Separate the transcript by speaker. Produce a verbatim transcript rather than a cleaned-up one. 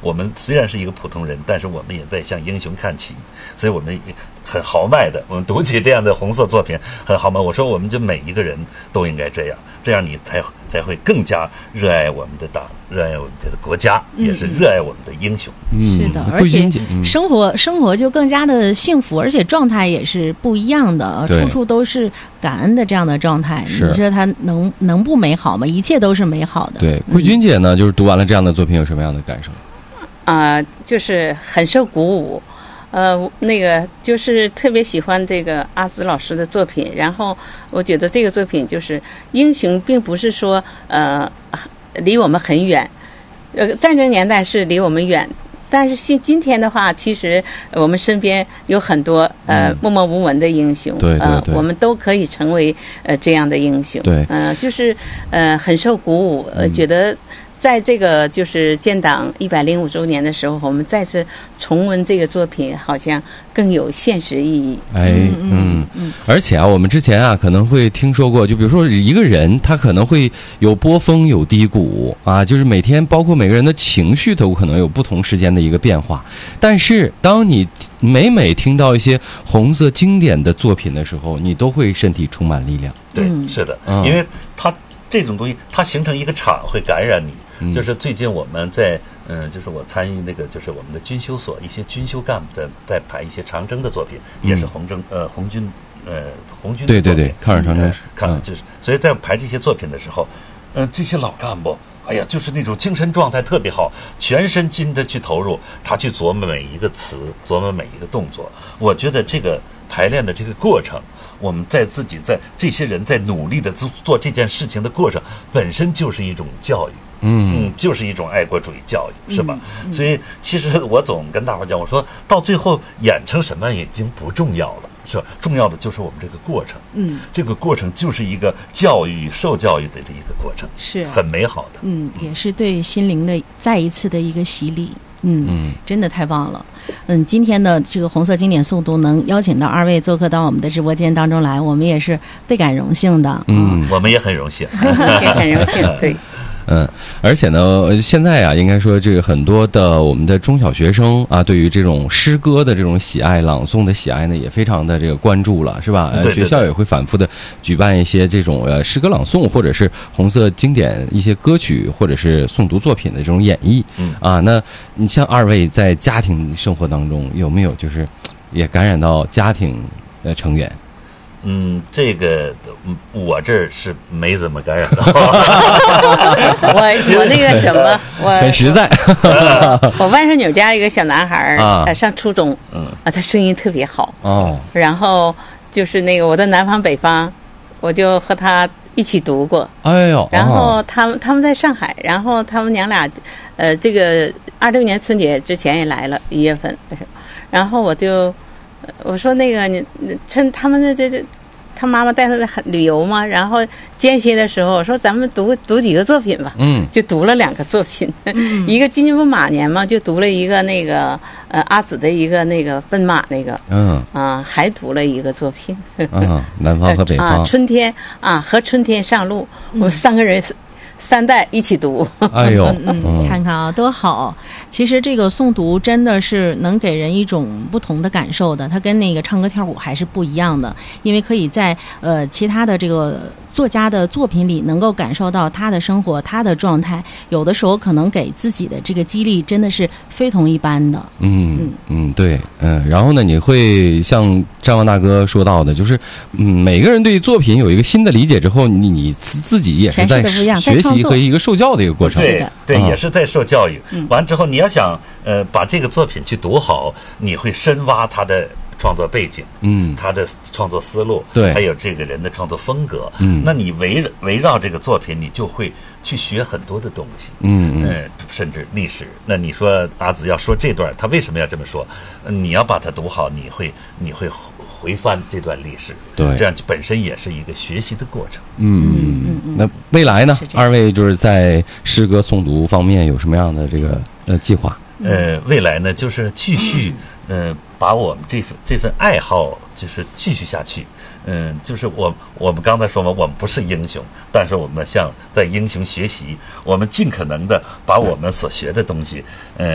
Speaker 1: 我们虽然是一个普通人，但是我们也在向英雄看齐，所以我们很豪迈的，我们读起这样的红色作品很豪迈。我说我们就每一个人都应该这样，这样你才才会更加热爱我们的党，热爱我们的国家，也是热爱我们的英雄。
Speaker 2: 嗯，是的，而且生活生活就更加的幸福，而且状态也是不一样的，处处都是感恩的这样的状态。你说它能能不美好吗？一切都是美好的。
Speaker 3: 对，桂君姐呢，就是读完了这样的作品有什么样的感受？
Speaker 4: 啊、呃，就是很受鼓舞。呃，那个就是特别喜欢这个阿紫老师的作品，然后我觉得这个作品就是英雄，并不是说呃离我们很远，呃，战争年代是离我们远，但是今今天的话，其实我们身边有很多呃默默无闻的英雄，
Speaker 3: 对对对，
Speaker 4: 呃，我们都可以成为呃这样的英雄，
Speaker 3: 对，
Speaker 4: 嗯、呃，就是呃很受鼓舞，呃，觉得。在这个就是建党一百零五周年的时候，我们再次重温这个作品，好像更有现实意义。
Speaker 3: 哎，嗯嗯，而且啊，我们之前啊可能会听说过，就比如说一个人，他可能会有波峰有低谷啊，就是每天包括每个人的情绪都可能有不同时间的一个变化。但是当你每每听到一些红色经典的作品的时候，你都会身体充满力量。
Speaker 1: 对，是的，嗯、因为它这种东西，它形成一个场，会感染你。就是最近我们在嗯，就是我参与那个，就是我们的军修所一些军修干部的在排一些长征的作品，嗯、也是红征呃红军呃红军的
Speaker 3: 对对对，抗日长征、呃、
Speaker 1: 抗就是，所以在排这些作品的时候，嗯、呃，这些老干部，哎呀，就是那种精神状态特别好，全身心的去投入，他去琢磨每一个词，琢磨每一个动作。我觉得这个排练的这个过程。我们在自己在这些人在努力的做做这件事情的过程，本身就是一种教育，嗯嗯，就是一种爱国主义教育，是吧？嗯嗯、所以其实我总跟大伙讲，我说到最后演成什么已经不重要了，是吧？重要的就是我们这个过程，嗯，这个过程就是一个教育、受教育的这一个过程，
Speaker 2: 是
Speaker 1: 很美好的，
Speaker 2: 嗯，也是对心灵的再一次的一个洗礼。嗯嗯，真的太棒了。嗯，今天的这个红色经典诵读能邀请到二位做客到我们的直播间当中来，我们也是倍感荣幸的。
Speaker 1: 嗯，嗯我们也很荣幸，
Speaker 4: 也很荣幸。对。
Speaker 3: 嗯，而且呢，现在啊，应该说这个很多的我们的中小学生啊，对于这种诗歌的这种喜爱、朗诵的喜爱呢，也非常的这个关注了，是吧？
Speaker 1: 对对对，
Speaker 3: 学校也会反复的举办一些这种呃诗歌朗诵，或者是红色经典一些歌曲，或者是诵读作品的这种演绎。嗯啊，那你像二位在家庭生活当中有没有就是也感染到家庭的成员？
Speaker 1: 嗯，这个我这儿是没怎么感染到。
Speaker 4: 我我那个什么，我
Speaker 3: 很实在。
Speaker 4: 我, 我外甥女家一个小男孩
Speaker 3: 啊，
Speaker 4: 上初中，嗯啊，他声音特别好
Speaker 3: 哦。
Speaker 4: 然后就是那个我的南方北方，我就和他一起读过。
Speaker 3: 哎呦，
Speaker 4: 然后他们他们在上海，然后他们娘俩，呃，这个二六年春节之前也来了，一月份，然后我就。我说那个你趁他们的这这，他妈妈带他旅游嘛，然后间歇的时候，我说咱们读读几个作品吧，
Speaker 3: 嗯，
Speaker 4: 就读了两个作品，嗯、一个进步马年嘛，就读了一个那个呃阿紫的一个那个奔马那个，
Speaker 3: 嗯
Speaker 4: 啊，还读了一个作品，
Speaker 3: 啊，南方和北方，
Speaker 4: 啊，春天啊和春天上路，我们三个人是。三代一起读，
Speaker 3: 哎呦，
Speaker 2: 嗯嗯，看看啊，多好！其实这个诵读真的是能给人一种不同的感受的，它跟那个唱歌跳舞还是不一样的，因为可以在呃其他的这个作家的作品里能够感受到他的生活、他的状态，有的时候可能给自己的这个激励真的是非同一般的。
Speaker 3: 嗯嗯嗯，对，嗯，然后呢，你会像张望大哥说到的，就是嗯，每个人对作品有一个新的理解之后，你你自自己也是在学习和一个受教的一个过程。
Speaker 1: 对对，也是在受教育。嗯、完之后，你要想呃把这个作品去读好，你会深挖他的创作背景，
Speaker 3: 嗯，
Speaker 1: 他的创作思路，
Speaker 3: 对，
Speaker 1: 还有这个人的创作风格，
Speaker 3: 嗯，
Speaker 1: 那你围围绕这个作品，你就会去学很多的东西，
Speaker 3: 嗯
Speaker 1: 嗯、呃，甚至历史。那你说阿紫要说这段，他为什么要这么说？你要把它读好，你会你会回翻这段历史，
Speaker 3: 对，
Speaker 1: 这样本身也是一个学习的过程。
Speaker 3: 嗯嗯嗯。那未来呢？二位就是在诗歌诵读方面有什么样的这个呃计划？
Speaker 1: 呃，未来呢，就是继续呃把我们这份这份爱好就是继续下去。嗯，就是我我们刚才说嘛，我们不是英雄，但是我们向在英雄学习，我们尽可能的把我们所学的东西，呃。